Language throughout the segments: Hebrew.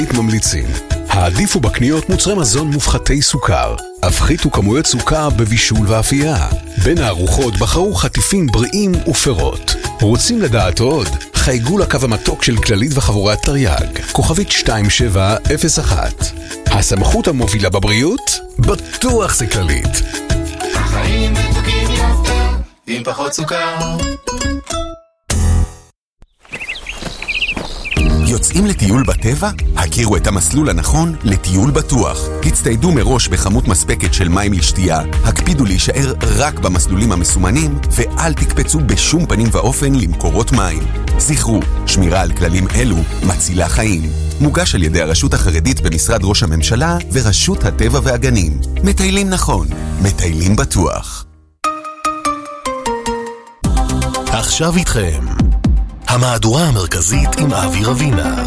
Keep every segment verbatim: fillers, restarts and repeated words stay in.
ממליצים. העדיפו בקניות מוצרי מזון מופחתי סוכר. הפחיתו כמויות סוכר בבישול ואפייה. בין הארוחות בחרו חטיפים בריאים ופירות. רוצים לדעת עוד? חייגו לקו המתוק של כללית וחבורת תרי"ג, כוכבית שתיים שבע אפס אחת. הסמכות המובילה בבריאות? בטוח זה כללית. החיים מתוקים יותר, עם פחות סוכר. יוצאים לטיול בטבע? הכירו את המסלול הנכון לטיול בטוח. הצטיידו מראש בכמות מספקת של מים לשתייה, הקפידו להישאר רק במסלולים המסומנים, ואל תקפצו בשום פנים ואופן למקורות מים. זכרו, שמירה על כללים אלו מצילה חיים. מוגש על ידי הרשות החרדית במשרד ראש הממשלה ורשות הטבע והגנים. מטיילים נכון, מטיילים בטוח. עכשיו איתכם המהדורה המרכזית עם אבי רבינה.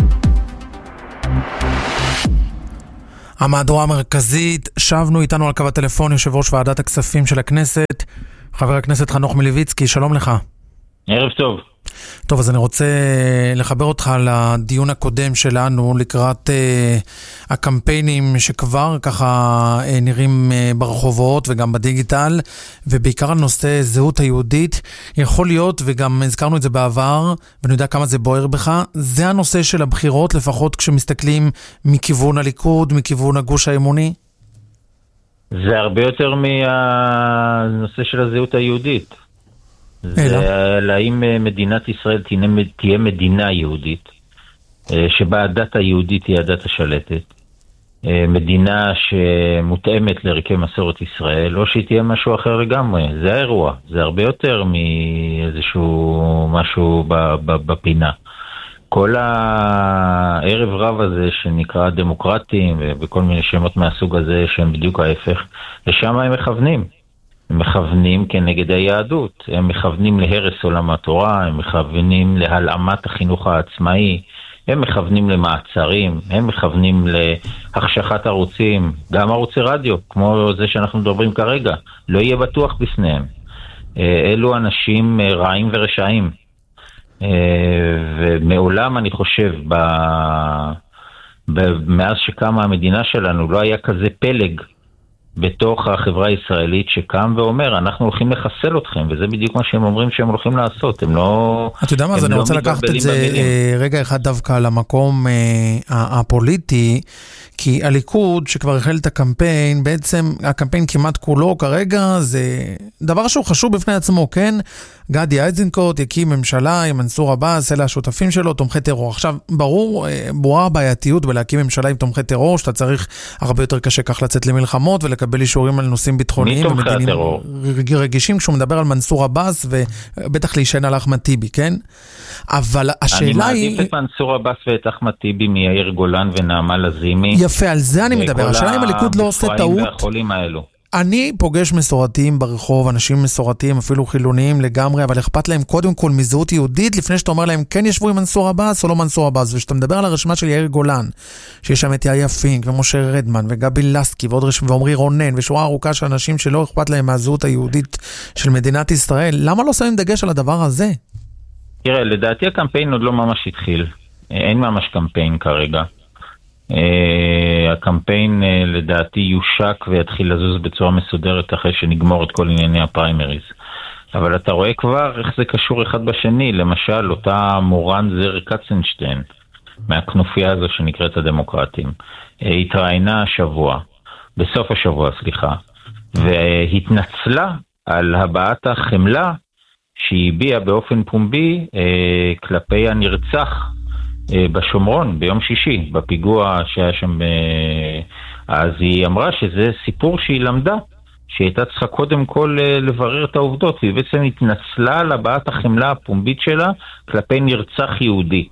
המהדורה המרכזית, שבנו איתנו על קו הטלפון יושב ראש ועדת הכספים של הכנסת, חבר הכנסת חנוך מלביצקי, שלום לך. ערב טוב. טוב, אז אני רוצה לחבר אותך לדיון הקודם שלנו לקראת אה, הקמפיינים שכבר ככה אה, נראים אה, ברחובות וגם בדיגיטל, ובעיקר על נושא זהות היהודית. יכול להיות, וגם הזכרנו את זה בעבר, ואני יודע כמה זה בוער בך, זה הנושא של הבחירות, לפחות כשמסתכלים מכיוון הליכוד, מכיוון הגוש האמוני? זה הרבה יותר מהנושא של הזהות היהודית. זה האם מדינת ישראל תהיה מדינה יהודית, שבה הדת היהודית היא הדת השלטת, מדינה שמותאמת לערכי מסורת ישראל, או שהיא תהיה משהו אחר לגמרי. זה האירוע, זה הרבה יותר מאיזשהו משהו בפינה. כל הערב רב הזה שנקרא דמוקרטים וכל מיני שמות מהסוג הזה שהם בדיוק ההפך, לשם הם מכוונים. הם מכוונים כנגד היהדות, הם מכוונים להרס עולם התורה, הם מכוונים להלאמת החינוך העצמאי, הם מכוונים למעצרים, הם מכוונים להחשכת ערוצים, גם ערוצי רדיו, כמו זה שאנחנו מדברים כרגע, לא יהיה בטוח בפניהם. אלו אנשים רעים ורשעים. ומעולם אני חושב, מאז שקמה המדינה שלנו, לא היה כזה פלג, בתוך החברה הישראלית שקם ואומר, אנחנו הולכים לחסל אתכם, וזה בדיוק מה שהם אומרים שהם הולכים לעשות. הם לא... אתה יודע מה, אז אני רוצה לקחת את זה רגע אחד דווקא למקום הפוליטי, כי הליכוד שכבר החל את הקמפיין, בעצם הקמפיין כמעט כולו כרגע, זה דבר שהוא חשוב בפני עצמו, כן? גדי איזנקוט יקים ממשלה עם מנסור עבאס, אלה השותפים שלו, תומכי טרור. עכשיו, ברור, ברורה הבעייתיות בלהקים ממשלה עם תומכי טרור, שאתה צריך הרבה יותר קשה כך לצאת למלחמות ולקבל אישורים על נושאים ביטחוניים ומדיניים רגישים, כשהוא מדבר על מנסור עבאס ובטח להישען על אחמד טיבי, כן? אבל השאלה היא... אני מעדיף את מנסור עבאס ואת אחמד טיבי מיאיר גולן ונעמה לזימי. יפה, על זה אני מדבר. השאלה אם הליכוד לא עושה טעות. אני פוגש מסורתיים ברחוב, אנשים מסורתיים, אפילו חילוניים לגמרי, אבל אכפת להם קודם כל מזהות יהודית, לפני שאתה אומר להם, כן ישבו עם מנסור עבאס או לא מנסור עבאס, ושאתה מדבר על הרשימה של יאיר גולן, שיש שם את יאיה פינק ומשה רדמן וגבי לסקי ועוד רשימה, ועומרי רונן ושורה ארוכה של אנשים שלא אכפת להם מהזהות היהודית של מדינת ישראל, למה לא שמים דגש על הדבר הזה? תראה, לדעתי הקמפיין עוד לא ממש התחיל, אין ממש קמפיין כרגע. Uh, הקמפיין uh, לדעתי יושק ויתחיל לזוז בצורה מסודרת אחרי שנגמור את כל ענייני הפריימריז. אבל אתה רואה כבר איך זה קשור אחד בשני. למשל אותה מורן זר קצנשטיין מהכנופיה הזו שנקראת הדמוקרטים uh, התראיינה השבוע, בסוף השבוע סליחה, והתנצלה על הבעת החמלה שהיא הביעה באופן פומבי uh, כלפי הנרצח בשומרון ביום שישי, בפיגוע שהיה שם. אז היא אמרה שזה סיפור שהיא למדה, שהיא הייתה צריכה קודם כל לברר את העובדות, והיא בעצם התנצלה על הבעת החמלה הפומבית שלה כלפי נרצח יהודי.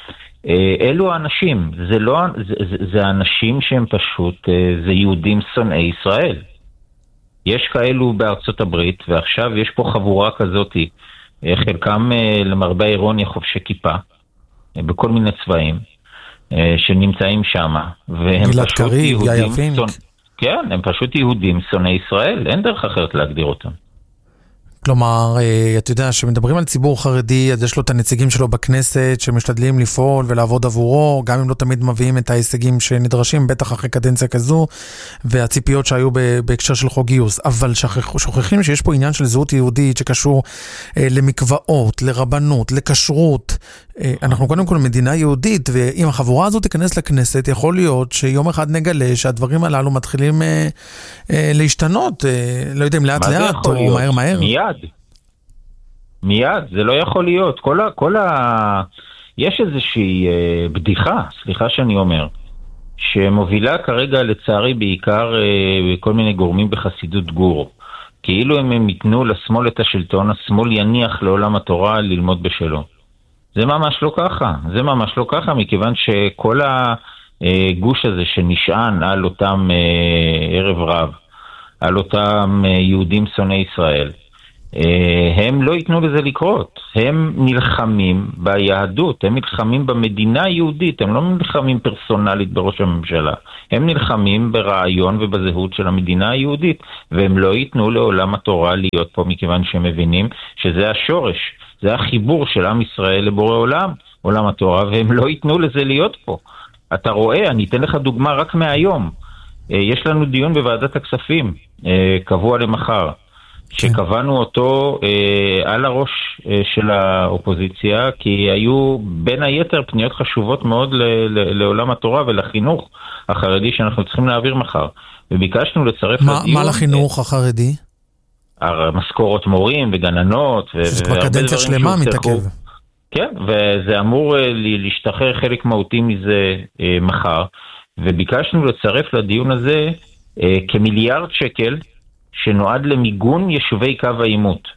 אלו האנשים, זה לא, זה, זה, זה האנשים שהם פשוט, זה יהודים שונאי ישראל. יש כאלו בארצות הברית, ועכשיו יש פה חבורה כזאת, חלקם למרבה אירוניה חובשי כיפה, בכל מיני צבעים, שנמצאים שם, והם פשוט יהודים, כן, הם פשוט יהודים שונאי ישראל, אין דרך אחרת להגדיר אותם. כלומר, אתה יודע, שמדברים על ציבור חרדי, אז יש לו את הנציגים שלו בכנסת, שמשתדלים לפעול ולעבוד עבורו, גם אם לא תמיד מביאים את ההישגים שנדרשים, בטח אחרי קדנציה כזו, והציפיות שהיו בהקשר של חוק גיוס. אבל שוכחים שיש פה עניין של זהות יהודית, שקשור למקוואות, לרבנות, לקשרות. אנחנו קודם כל מדינה יהודית, ואם החבורה הזאת תיכנס לכנסת, יכול להיות שיום אחד נגלה שהדברים הללו מתחילים אה, אה, להשתנות, אה, לא יודע אם לאט לאט או להיות? מהר מהר. מיד, מיד, זה לא יכול להיות. כל ה, כל ה... יש איזושהי אה, בדיחה, סליחה שאני אומר, שמובילה כרגע לצערי בעיקר אה, כל מיני גורמים בחסידות גור. כאילו אם הם ייתנו לשמאל את השלטון, השמאל יניח לעולם התורה ללמוד בשלו. זה ממש לא ככה, זה ממש לא ככה, מכיוון שכל הגוש הזה שנשען על אותם ערב רב, על אותם יהודים שונאי ישראל, הם לא ייתנו לזה לקרות. הם נלחמים ביהדות, הם נלחמים במדינה היהודית, הם לא נלחמים פרסונלית בראש הממשלה, הם נלחמים ברעיון ובזהות של המדינה היהודית, והם לא ייתנו לעולם התורה להיות פה, מכיוון שהם מבינים שזה השורש, זה החיבור של עם ישראל לבורא עולם, עולם התורה, והם לא ייתנו לזה להיות פה. אתה רואה, אני אתן לך דוגמה רק מהיום. יש לנו דיון בוועדת הכספים, קבוע למחר, שקבענו אותו על הראש של האופוזיציה, כי היו בין היתר פניות חשובות מאוד לעולם התורה ולחינוך החרדי שאנחנו צריכים להעביר מחר. וביקשנו לצרף מה, לדיון... מה לחינוך החרדי? משכורות מורים וגננות. שזה כבר קדנציה שלמה מתעכב. כן, וזה אמור להשתחרר חלק מהותי מזה מחר, וביקשנו לצרף לדיון הזה כמיליארד שקל שנועד למיגון יישובי קו העימות.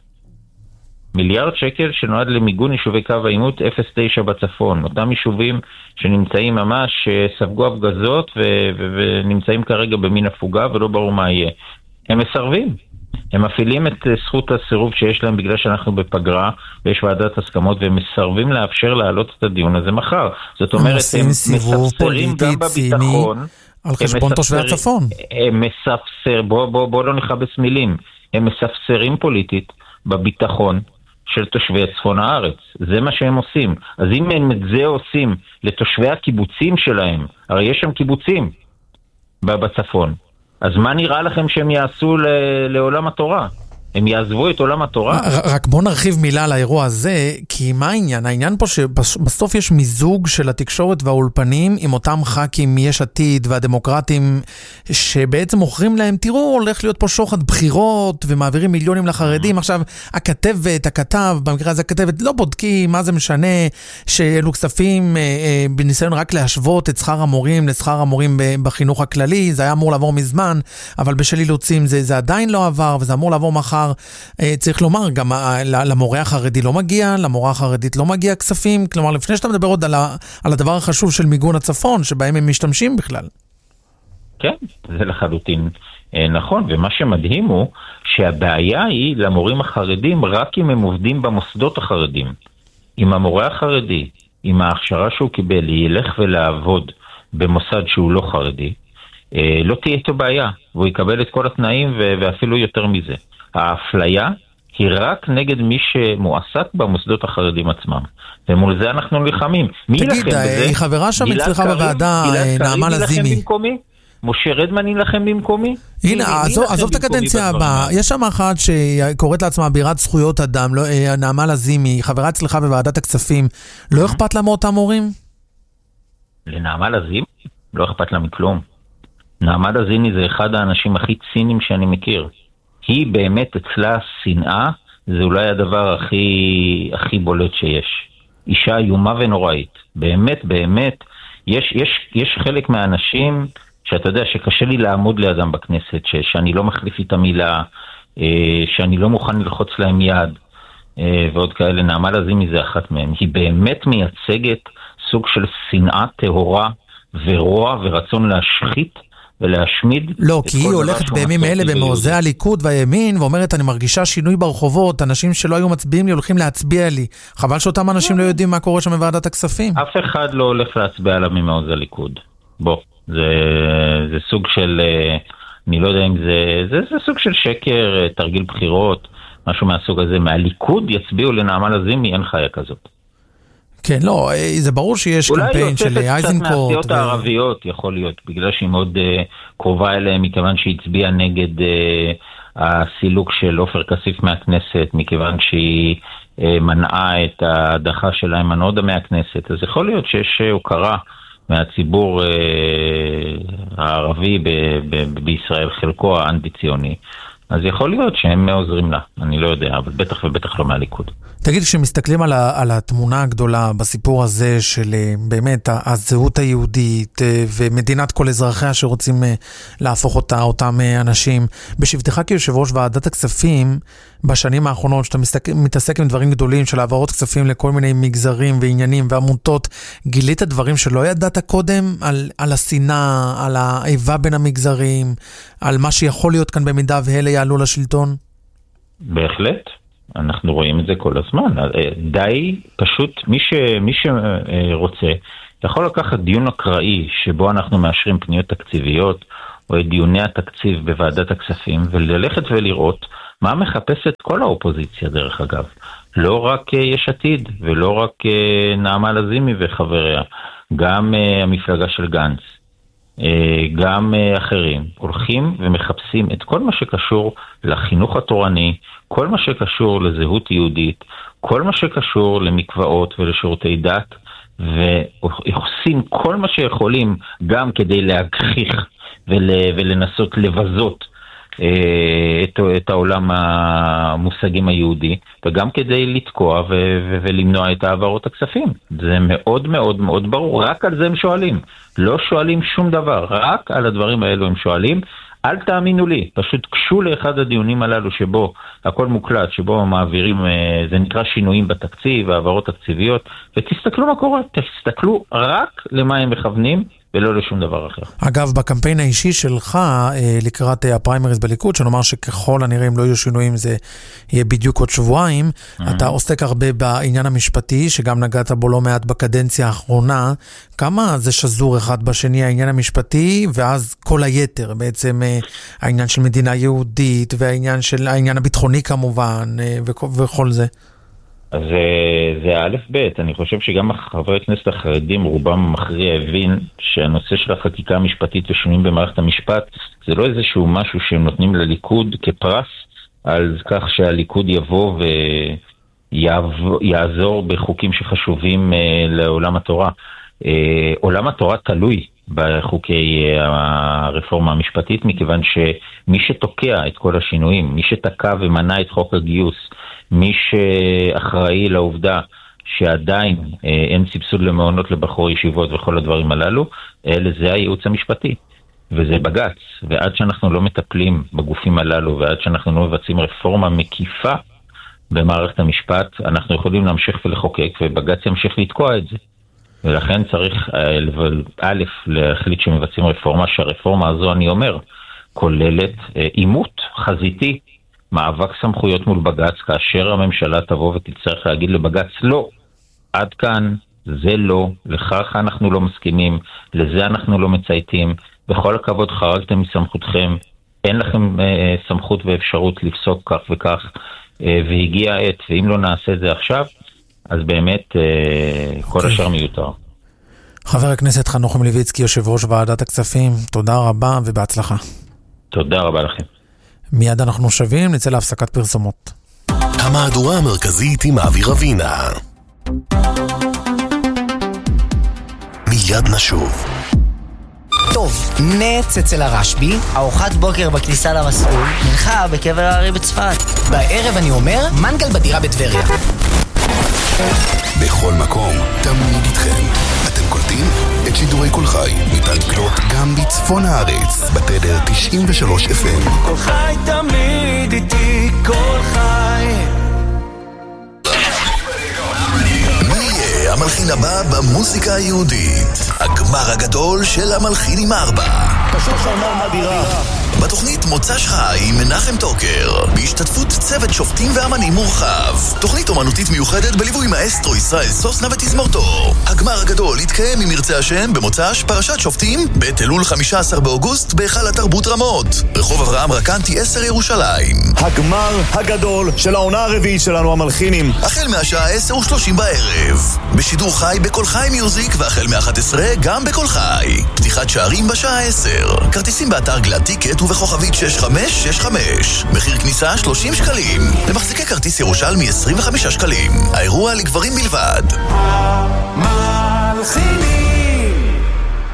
מיליארד שקל שנועד למיגון יישובי קו העימות אפס תשע בצפון. אותם יישובים שנמצאים ממש, ספגו הפגזות ו- ו- ונמצאים כרגע במין הפוגה ולא ברור מה יהיה. הם מסרבים. הם מפעילים את זכות הסירוב שיש להם בגלל שאנחנו בפגרה ויש ועדת הסכמות, והם מסרבים לאפשר להעלות את הדיון הזה מחר. זאת אומרת, הם מספסרים גם בביטחון. על חשבון תושבי הצפון. הם מספסר, בוא, בוא, בוא לא נכבס מילים. הם מספסרים פוליטית בביטחון של תושבי צפון הארץ. זה מה שהם עושים. אז אם הם את זה עושים לתושבי הקיבוצים שלהם, הרי יש שם קיבוצים בצפון. אז מה נראה לכם שהם יעשו לעולם התורה? הם יעזבו את עולם התורה? רק בוא נרחיב מילה על האירוע הזה, כי מה העניין? העניין פה שבסוף יש מיזוג של התקשורת והאולפנים עם אותם ח"כים מיש עתיד והדמוקרטים, שבעצם מוכרים להם, תראו, הולך להיות פה שוחד בחירות ומעבירים מיליונים לחרדים. עכשיו, הכתבת, הכתב, במקרה הזה הכתבת, לא בודקים מה זה משנה שאלו כספים אה, בניסיון רק להשוות את שכר המורים לשכר המורים בחינוך הכללי. זה היה אמור לעבור מזמן, אבל בשל אילוצים זה, זה עדיין לא עבר, וזה אמור לעבור מחר. צריך לומר, גם למורה החרדי לא מגיע, למורה החרדית לא מגיע כספים, כלומר, לפני שאתה מדבר עוד על, ה, על הדבר החשוב של מיגון הצפון, שבהם הם משתמשים בכלל. כן, זה לחלוטין נכון, ומה שמדהים הוא שהבעיה היא למורים החרדים רק אם הם עובדים במוסדות החרדים. אם המורה החרדי, עם ההכשרה שהוא קיבל, ילך ולעבוד במוסד שהוא לא חרדי, לא תהיה איתו בעיה, והוא יקבל את כל התנאים ואפילו יותר מזה. האפליה היא רק נגד מי שמועסק במוסדות החרדים עצמם. ומול זה אנחנו נלחמים. תגיד, היא חברה שם אצלך בוועדה, נעמה לזימי. משה רדמן נלחם במקומי? הנה, עזוב את הקדנציה הבאה. יש שם אחת שקוראת לעצמה בירת זכויות אדם, נעמה לזימי, חברה אצלך בוועדת הכספים. לא אכפת לה מאותם מורים? לנעמה לזימי? לא אכפת לה מכלום. נעמה לזימי זה אחד האנשים הכי ציניים שאני מכיר. היא באמת אצלה שנאה, זה אולי הדבר הכי, הכי בולט שיש. אישה איומה ונוראית. באמת, באמת, יש, יש, יש חלק מהאנשים שאתה יודע שקשה לי לעמוד לידם בכנסת, ש, שאני לא מחליף איתה מילה, שאני לא מוכן ללחוץ להם יד, ועוד כאלה. נעמה לזימי זה אחת מהם. היא באמת מייצגת סוג של שנאה טהורה ורוע ורצון להשחית ולהשמיד. לא, כי היא הולכת בימים אלה במעוזי הליכוד והימין, ואומרת, אני מרגישה שינוי ברחובות, אנשים שלא היו מצביעים לי הולכים להצביע לי. חבל שאותם אנשים לא יודעים מה קורה שם בוועדת הכספים. אף אחד לא הולך להצביע עליו ממעוזי הליכוד. בוא, זה, זה סוג של, אני לא יודע אם זה, זה, זה סוג של שקר, תרגיל בחירות. משהו מהסוג הזה, מהליכוד יצביעו לנעמה לזימי, אין חיה כזאת. כן, לא, זה ברור שיש קמפיין של אייזנקוט. אולי יוצאת קצת מהסיעות הערביות, יכול להיות, בגלל שהיא מאוד קרובה אליהם, מכיוון שהיא הצביעה נגד הסילוק של עופר כסיף מהכנסת, מכיוון שהיא מנעה את ההדחה של איימן עודה מהכנסת, אז יכול להיות שיש הוקרה מהציבור הערבי בישראל, חלקו האנטי-ציוני, אז יכול להיות שהם עוזרים לה, אני לא יודע, אבל בטח ובטח לא מהליכוד. תגיד, כשמסתכלים על, ה, על התמונה הגדולה בסיפור הזה של באמת הזהות היהודית ומדינת כל אזרחיה שרוצים להפוך אותה, אותם אנשים, בשבתך כיושב ראש ועדת הכספים, בשנים האחרונות, שאתה מסתכל, מתעסק עם דברים גדולים של העברות כספים לכל מיני מגזרים ועניינים ועמותות, גילית דברים שלא ידעת קודם על, על השנאה, על האיבה בין המגזרים, על מה שיכול להיות כאן במידה ואלה יעלו לשלטון? בהחלט. אנחנו רואים את זה כל הזמן. די, פשוט מי, ש, מי שרוצה יכול לקחת דיון אקראי שבו אנחנו מאשרים פניות תקציביות או את דיוני התקציב בוועדת הכספים וללכת ולראות מה מחפשת כל האופוזיציה דרך אגב. לא רק יש עתיד ולא רק נעמה לזימי וחבריה, גם המפלגה של גנץ, גם אחרים, הולכים ומחפשים את כל מה שקשור לחינוך התורני, כל מה שקשור לזהות יהודית, כל מה שקשור למקוואות ולשירותי דת, ועושים כל מה שיכולים גם כדי להגחיך ול, ולנסות לבזות את, את העולם המושגים היהודי, וגם כדי לתקוע ו, ו, ולמנוע את העברות הכספים. זה מאוד מאוד מאוד ברור, רק על זה הם שואלים. לא שואלים שום דבר, רק על הדברים האלו הם שואלים. אל תאמינו לי, פשוט קשו לאחד הדיונים הללו שבו הכל מוקלט, שבו מעבירים, זה נקרא שינויים בתקציב, העברות תקציביות, ותסתכלו מה קורה, תסתכלו רק למה הם מכוונים, ולא לשום דבר אחר. אגב, בקמפיין האישי שלך, לקראת הפריימריז בליכוד, שנאמר שככל הנראה אם לא יהיו שינויים, זה יהיה בדיוק עוד שבועיים, mm-hmm. אתה עוסק הרבה בעניין המשפטי, שגם נגעת בו לא מעט בקדנציה האחרונה, כמה זה שזור אחד בשני, העניין המשפטי, ואז כל היתר, בעצם העניין של מדינה יהודית, והעניין של העניין הביטחוני כמובן, וכל זה. אז זה א' ב', אני חושב שגם חברי הכנסת החרדים, רובם המכריע הבין שהנושא של החקיקה המשפטית ושינויים במערכת המשפט, זה לא איזשהו משהו שהם נותנים לליכוד כפרס, על כך שהליכוד יבוא ויעזור בחוקים שחשובים לעולם התורה. עולם התורה תלוי בחוקי הרפורמה המשפטית, מכיוון שמי שתוקע את כל השינויים, מי שתקע ומנע את חוק הגיוס, מי שאחראי לעובדה שעדיין אין סבסוד למעונות לבחור ישיבות וכל הדברים הללו, זה הייעוץ המשפטי, וזה בגץ. ועד שאנחנו לא מטפלים בגופים הללו, ועד שאנחנו לא מבצעים רפורמה מקיפה במערכת המשפט, אנחנו יכולים להמשיך ולחוקק, ובגץ ימשיך לתקוע את זה. ולכן צריך א' להחליט שמבצעים רפורמה, שהרפורמה הזו, אני אומר, כוללת אימות חזיתי, מאבק סמכויות מול בגץ, כאשר הממשלה תבוא ותצטרך להגיד לבגץ, לא, עד כאן, זה לא, לכך אנחנו לא מסכימים, לזה אנחנו לא מצייתים, בכל הכבוד חרגתם מסמכותכם, אין לכם אה, סמכות ואפשרות לפסוק כך וכך, אה, והגיע העת, ואם לא נעשה את זה עכשיו, אז באמת אה, כל השאר מיותר. חבר הכנסת חנוך מלביצקי, יושב ראש ועדת הכספים, תודה רבה ובהצלחה. תודה רבה לכם. מיד אנחנו שווים, נצא להפסקת פרסומות. המהדורה המרכזית עם אבי רבינה. מיד נשוב. טוב, נץ אצל הרשבי, ארוחת בוקר בכניסה למסלול, מנחה בקבר הארי בצפת. בערב אני אומר, מנגל בדירה בטבריה. בכל מקום, תמיד איתכם. אתם קולטים את שידורי כל חי. ניתן לקלוט גם בצפון הארץ, בתדר תשעים ושלוש אף אם. כל חי תמיד איתי, כל חי. מי יהיה המלחין הבא במוזיקה היהודית? הגמר הגדול של המלחינים ארבע. פשוט חלמה אדירה. בתוכנית מוצ"ש חי עם מנחם טוקר, בהשתתפות צוות שופטים ואמנים מורחב. תוכנית אומנותית מיוחדת בליווי מאסטרו ישראל סוסנה ותזמורתו. הגמר הגדול יתקיים אם ירצה השם במוצ"ש פרשת שופטים בתלול חמישה עשר באוגוסט בהיכל התרבות רמות, רחוב אברהם רקנטי עשר ירושלים. הגמר הגדול של העונה הרביעית שלנו המלחינים, החל מהשעה עשר ושלושים בערב, בשידור חי בכל חי מיוזיק, והחל מ-אחת עשרה גם בכל חי. פתיחת שערים בשעה עשר. כרטיסים באתר גלד טיקט ובכוכבית שש חמש שש חמש. מחיר כניסה שלושים שקלים. למחזיקי כרטיס ירושלמי עשרים וחמישה שקלים. האירוע לגברים בלבד. המלחינים.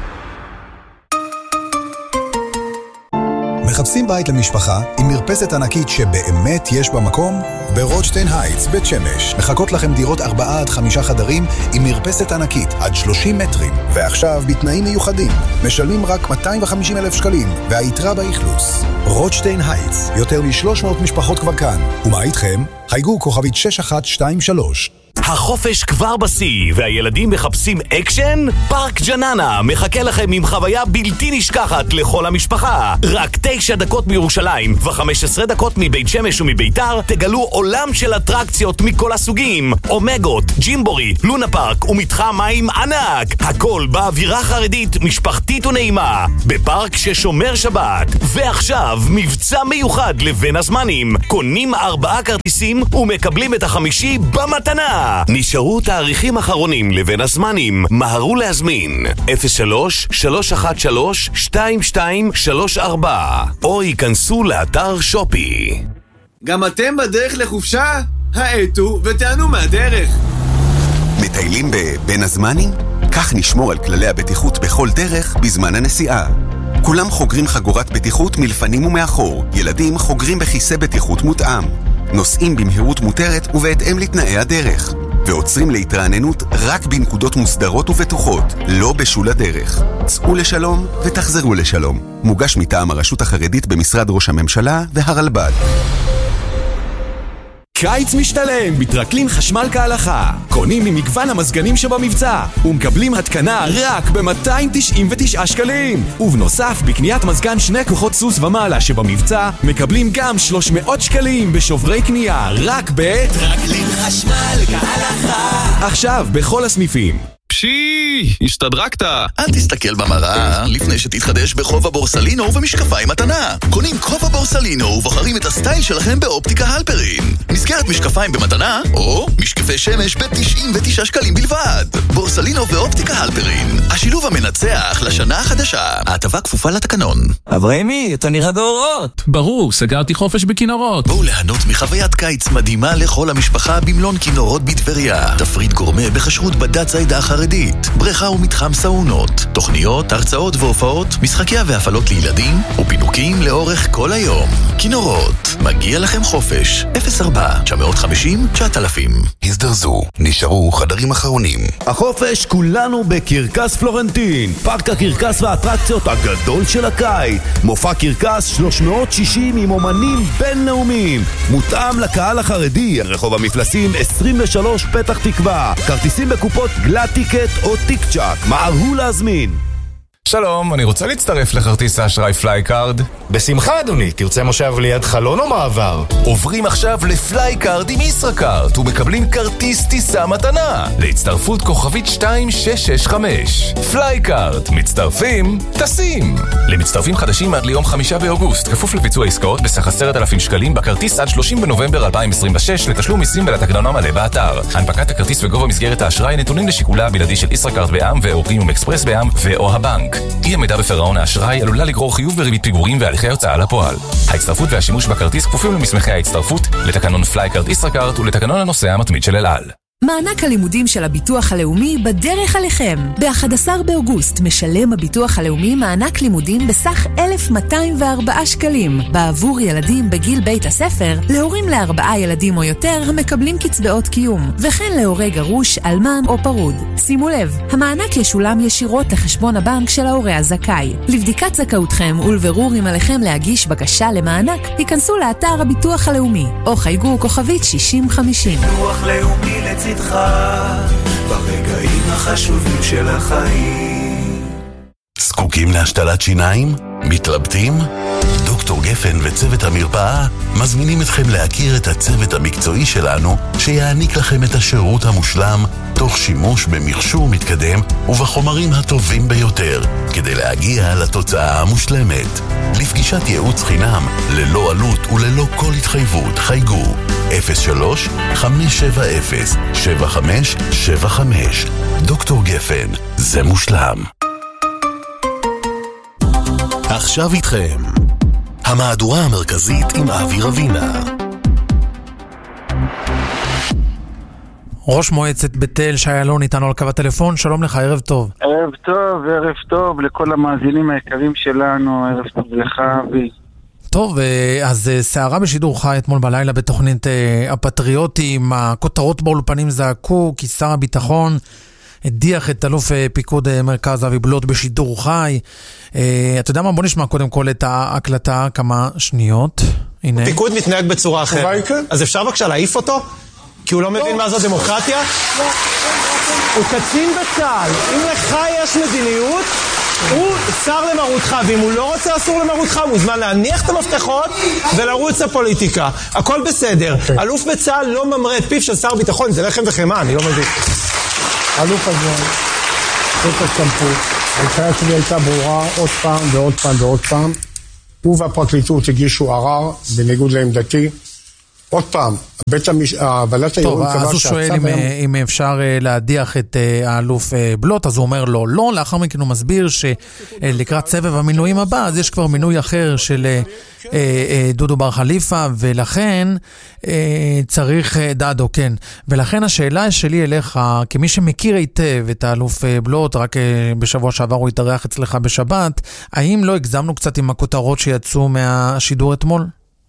מחפשים בית למשפחה עם מרפסת ענקית שבאמת יש בה מקום? ברוטשטיין הייטס, בית שמש. מחכות לכם דירות ארבעה עד חמישה חדרים עם מרפסת ענקית עד שלושים מטרים. ועכשיו בתנאים מיוחדים. משלמים רק מאתיים וחמישים אלף שקלים והיתרה באכלוס. רוטשטיין הייטס, יותר מ-שלוש מאות משפחות כבר כאן. ומה איתכם? חייגו כוכבית שש אחת שתיים שלוש. החופש כבר בסי, והילדים מחפשים אקשן? פארק ג'ננה מחכה לכם עם חוויה בלתי נשכחת לכל המשפחה. רק תשע דקות מירושלים ו-חמש עשרה דקות מבית שמש ומביתר תגלו עולם של אטרקציות מכל הסוגים. אומגות, ג'ימבורי, לונה פארק ומתחם מים ענק. הכל באווירה חרדית, משפחתית ונעימה. בפארק ששומר שבת. ועכשיו מבצע מיוחד לבין הזמנים. קונים ארבעה כרטיסים ומקבלים את החמישי במתנה. נשארו תאריכים אחרונים לבין הזמנים. מהרו להזמין אפס שלוש שלוש אחת שלוש שתיים שתיים שלוש ארבע או ייכנסו לאתר שופי. גם אתם בדרך לחופשה? האטו ותענו מהדרך. מטיילים בבין הזמנים? כך נשמור על כללי הבטיחות בכל דרך בזמן הנסיעה. כולם חוגרים חגורת בטיחות מלפנים ומאחור. ילדים חוגרים בכיסא בטיחות מותאם. נוסעים במהירות מותרת ובהתאם לתנאי הדרך. ועוצרים להתרעננות רק בנקודות מוסדרות ובטוחות, לא בשול הדרך. צאו לשלום ותחזרו לשלום. מוגש מטעם הרשות החרדית במשרד ראש הממשלה והרלב"ד. קיץ משתלם בטרקלין חשמל כהלכה. קונים ממגוון המזגנים שבמבצע ומקבלים התקנה רק ב-מאתיים תשעים ותשעה שקלים. ובנוסף, בקניית מזגן שני כוחות סוס ומעלה שבמבצע מקבלים גם שלוש מאות שקלים בשוברי קנייה רק בטרקלין חשמל כהלכה. עכשיו בכל הסניפים. פשי, השתדרקת. אל תסתכל במראה לפני שתתחדש בחובה בורסלינו ומשקפיים מתנה. קונים חובה בורסלינו ובוחרים את הסטייל שלכם באופטיקה הלפרין. מסגרת משקפיים במתנה או משקפי שמש ב-תשעים ותשעה שקלים בלבד. בורסלינו ואופטיקה הלפרין, השילוב המנצח לשנה החדשה. ההטבה כפופה לתקנון. אברהימי, אתה נראה דורות. ברור, סגרתי חופש בכינורות. בואו ליהנות מחוויית קיץ מדהימה לכל המשפחה במלון כינורות בטבריה. תפריט גורמה בכשרות בדת זיידה חרדית, בריכה ומתחם סאונות, תוכניות, הרצאות והופעות, משחקיה והפעלות לילדים ופינוקים לאורך כל היום. כינורות, מגיע לכם חופש. אפס ארבע תשע חמשים תשעת אלפים. הזדרזו, נשארו חדרים אחרונים. החופש כולנו בקרקס פלורנטין, פארק הקרקס והאטרקציות הגדול של הקיץ. מופע קרקס שלוש מאות שישים עם אומנים בינלאומיים, מותאם לקהל החרדי. רחוב המפלסים עשרים ושלוש פתח תקווה. כרטיסים בקופות גלד טיקט או טיק צ'אק. מהרו להזמין. שלום, אני רוצה להצטרף לכרטיס האשראי פלייקארד. בשמחה אדוני, תרצה מושב ליד חלון או מעבר? עוברים עכשיו לפלייקארד עם ישראכרט ומקבלים כרטיס טיסה מתנה להצטרפות כוכבית שתיים שש שש חמש. פלייקארד, מצטרפים, טסים. למצטרפים חדשים עד ליום חמישה באוגוסט, כפוף לביצוע עסקאות בסך עשרת אלפים שקלים בכרטיס עד שלושים בנובמבר אלפיים עשרים ושש, לתשלום מיסים ולתקנון המלא באתר. הנפקת הכרטיס וגובה מסגרת האשראי נתונים לשיקולה הבלעדי של ישראכרט בע"מ ואורקיניום אקספרס בע"מ ואו הבנק. אי עמידה בפירעון האשראי עלולה לגרור חיוב בריבית פיגורים והליכי הוצאה לפועל. ההצטרפות והשימוש בכרטיס כפופים למסמכי ההצטרפות, לתקנון פלייקארד ישראכרט ולתקנון הנוסע המתמיד של אל על. מענק הלימודים של הביטוח הלאומי בדרך עליכם. ב-אחד עשר באוגוסט משלם הביטוח הלאומי מענק לימודים בסך אלף מאתיים וארבעה שקלים בעבור ילדים בגיל בית הספר, להורים לארבעה ילדים או יותר המקבלים קצבאות קיום, וכן להורי גרוש, אלמן או פרוד. שימו לב, המענק ישולם ישירות לחשבון הבנק של ההורה הזכאי. לבדיקת זכאותכם ולבירור אם עליכם להגיש בקשה למענק, היכנסו לאתר הביטוח הלאומי או חייגו כוכבית שישים חמישים. ביטוח לאומי לצ איתך ברגעים החשובים של החיים. זקוקים להשתלת שיניים? מתלבטים? דוקטור גפן וצוות המרפאה מזמינים אתכם להכיר את הצוות המקצועי שלנו שיעניק לכם את השירות המושלם תוך שימוש במכשור מתקדם ובחומרים הטובים ביותר כדי להגיע לתוצאה המושלמת. לפגישת ייעוץ חינם ללא עלות וללא כל התחייבות חייגו אפס שלוש חמש שבע אפס שבע חמש שבע חמש. דוקטור גפן, זה מושלם. עכשיו איתכם המהדורה המרכזית עם אבי רבינה. ראש מועצת בית אל שי אלון איתנו על קו הטלפון. שלום לך, ערב טוב. ערב טוב, ערב טוב לכל המאזינים היקרים שלנו. ערב טוב לך, אבי. טוב, אז סערה בשידור חי אתמול בלילה בתוכנית הפטריוטים. הכותרות באולפנים זעקו כי שר הביטחון הדיח את אלוף פיקוד מרכז אבי בלוט בשידור חי. אתה יודע מה? בוא נשמע קודם כל את ההקלטה כמה שניות. הנה. פיקוד מתנהג בצורה אחרת. אז אפשר בבקשה להעיף אותו? כי הוא לא מבין מה זו דמוקרטיה? הוא קצין בצה"ל. אם לך יש מדיניות, הוא שר למרותך, ואם הוא לא רוצה אסור למרותך, הוא זמן להניח את המפתחות ולרוץ לפוליטיקה. הכל בסדר. אלוף בצה"ל לא ממרה את פיו של שר ביטחון, זה לחם וחמה, אני לא מבין. אלוף הזה, זאת הסמכות, ההנחיה שלי הייתה ברורה עוד פעם ועוד פעם ועוד פעם. הוא והפרקליטות הגישו ערר בניגוד לעמדתי. עוד פעם, בית הוועדת העירון קבע שהצו... טוב, אז הוא שואל אם, הם... אם אפשר להדיח את האלוף בלוט, אז הוא אומר לו לא, לאחר מכן הוא מסביר שלקראת סבב המינויים הבא, אז יש כבר מינוי אחר של דודו בר חליפה, ולכן צריך דדו, כן. ולכן השאלה שלי אליך, כמי שמכיר היטב את האלוף בלוט, רק בשבוע שעבר הוא התארח אצלך בשבת, האם לא הגזמנו קצת עם הכותרות שיצאו מהשידור אתמול?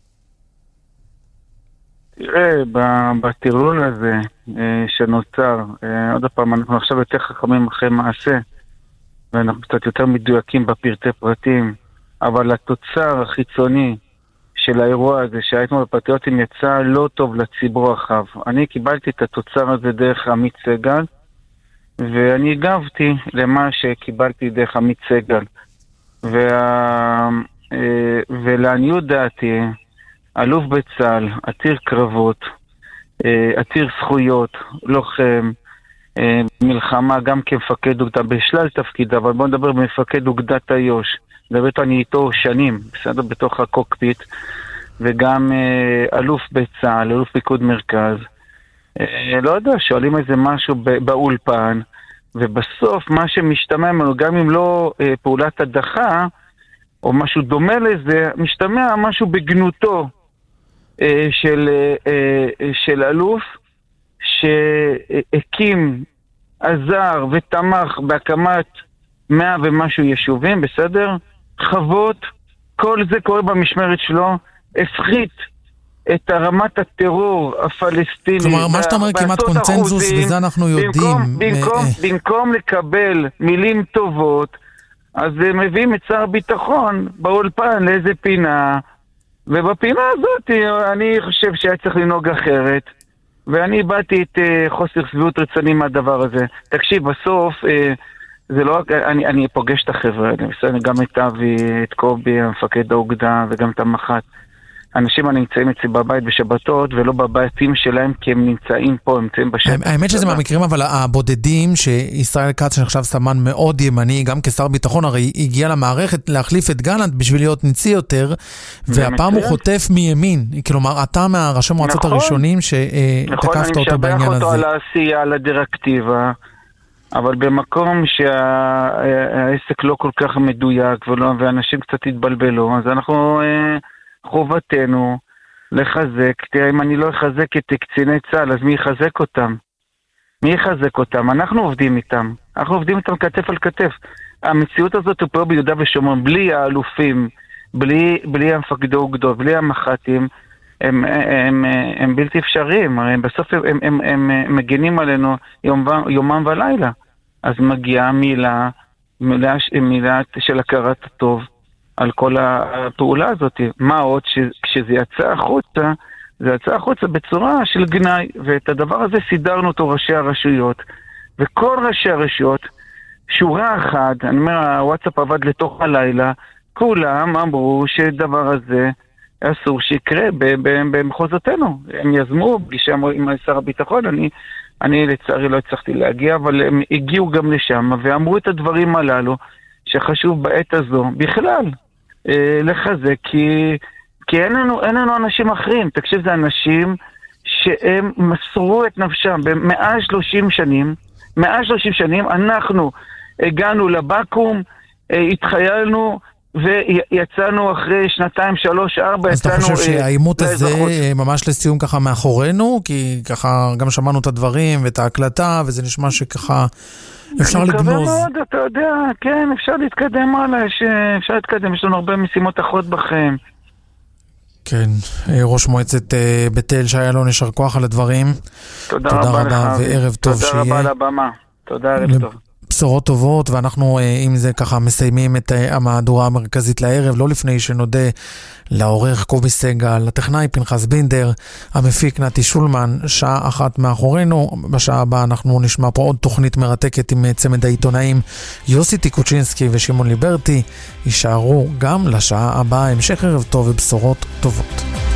תראה, בטרלול הזה שנוצר, עוד פעם, אנחנו עכשיו יותר חכמים אחרי מעשה, ואנחנו קצת יותר מדויקים בפרטי פרטים, אבל התוצר החיצוני של האירוע הזה שהיה אתמול בפטריוטים יצא לא טוב לציבור הרחב. אני קיבלתי את התוצר הזה דרך עמית סגל, ואני הגבתי למה שקיבלתי דרך עמית סגל. וה... ולעניות דעתי, אלוף בצה"ל, עתיר קרבות, עתיר זכויות, לוחם, מלחמה גם כמפקד אוגדה, בשלל תפקיד, אבל בוא נדבר במפקד אוגדת איו"ש. מדברת אני איתו שנים, בסדר, בתוך הקוקפיט, וגם אלוף בצה"ל, אלוף פיקוד מרכז. לא יודע, שואלים איזה משהו באולפן, ובסוף מה שמשתמע ממנו, גם אם לא פעולת הדחה, או משהו דומה לזה, משתמע משהו בגנותו של, של אלוף שהקים, עזר ותמך בהקמת מאה ומשהו יישובים, בסדר? חוות, כל זה קורה במשמרת שלו, הפחית את הרמת הטרור הפלסטיני. כלומר, מה שאתה אומר כמעט קונצנזוס, אחוזים, וזה אנחנו יודעים. במקום, במקום, במקום לקבל מילים טובות, אז מביאים את שר ביטחון באולפן לאיזה פינה, ובפינה הזאת אני חושב שהיה צריך לנהוג אחרת, ואני באתי את uh, חוסר סביבות רצוני מהדבר הזה. תקשיב, בסוף, uh, זה לא רק, אני, אני פוגש את החברה, אני גם את אבי, את קובי, המפקד האוגדה, וגם את המח"ט. אנשים הנמצאים אצלי בבית בשבתות, ולא בבתים שלהם, כי הם נמצאים פה, הם נמצאים בשטח. האמת שזה מהמקרים, אבל הבודדים, שישראל כץ שנחשב סמן מאוד ימני, גם כשר ביטחון, הרי הגיע למערכת להחליף את גלנט בשביל להיות ניצי יותר, והפעם הוא חוטף מימין. כלומר, אתה מהראשי מועצות הראשונים שתקפת אותו בעניין הזה. נכון, אני משבח אותו על העשייה, על הדירקטיבה, אבל במקום שהעסק לא כל כך מדויק, ואנשים קצת התבלבלו, אז אנחנו... חובתנו לחזק. תראה, אם אני לא אחזק את קציני צה"ל, אז מי יחזק אותם? מי יחזק אותם? אנחנו עובדים איתם. אנחנו עובדים איתם כתף על כתף. המציאות הזאת הוא פה ביהודה ושומרון, בלי האלופים, בלי, בלי המפקדי אוגדות, בלי המח"טים, הם, הם, הם, הם בלתי אפשריים. הם, בסוף הם, הם, הם, הם מגנים עלינו יום, יומם ולילה. אז מגיעה מילה, מילה, מילה של הכרת הטוב. על כל הפעולה הזאת. מה עוד שכשזה יצא החוצה, זה יצא החוצה בצורה של גנאי, ואת הדבר הזה סידרנו אותו ראשי הרשויות, וכל ראשי הרשויות, שורה אחת, אני אומר, הוואטסאפ עבד לתוך הלילה, כולם אמרו שדבר הזה אסור שיקרה במחוזותינו. הם יזמו פגישה עם שר הביטחון, אני, אני לצערי לא הצלחתי להגיע, אבל הם הגיעו גם לשם ואמרו את הדברים הללו שחשוב בעת הזו בכלל אה, לחזק, כי, כי אין לנו, אין לנו אנשים אחרים. תקשיב, זה אנשים שהם מסרו את נפשם במאה שלושים שנים, מאה שלושים שנים אנחנו הגענו לבקום, התחיילנו ויצאנו אחרי שנתיים, שלוש, ארבע. אז אתה חושב שהאימות הזה ממש לסיום ככה מאחורינו? כי ככה גם שמענו את הדברים ואת ההקלטה, וזה נשמע שככה אפשר לגנוז. אני מקווה מאוד, אתה יודע, כן, אפשר להתקדם הלאה, אפשר להתקדם, יש לנו הרבה משימות אחרות בכם. כן, ראש מועצת בית אל, שי אלון, יישר כוח על הדברים. תודה, תודה רבה, רבה לך, וערב טוב תודה שיהיה. תודה רבה על הבמה, תודה, ערב טוב. בשורות טובות, ואנחנו עם זה ככה מסיימים את המהדורה המרכזית לערב, לא לפני שנודה לעורך קובי סגל, לטכנאי פנחס בינדר, המפיק נתי שולמן, שעה אחת מאחורינו. בשעה הבאה אנחנו נשמע פה עוד תוכנית מרתקת עם צמד העיתונאים יוסי טיקוצ'ינסקי ושמעון ליברטי. יישארו גם לשעה הבאה. המשך ערב טוב ובשורות טובות.